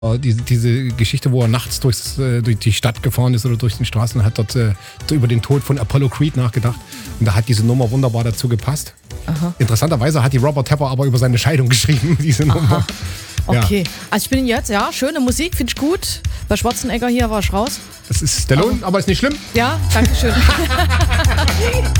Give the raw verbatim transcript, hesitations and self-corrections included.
Diese, diese Geschichte, wo er nachts durchs, äh, durch die Stadt gefahren ist oder durch die Straßen und hat dort äh, über den Tod von Apollo Creed nachgedacht. Und da hat diese Nummer wunderbar dazu gepasst. Aha. Interessanterweise hat die Robert Tepper aber über seine Scheidung geschrieben, diese Aha. Nummer. Okay, Ja. also ich bin jetzt, ja, schöne Musik, finde ich gut. Bei Schwarzenegger hier war ich raus. Das ist Stallone, aber, aber ist nicht schlimm. Ja, danke schön.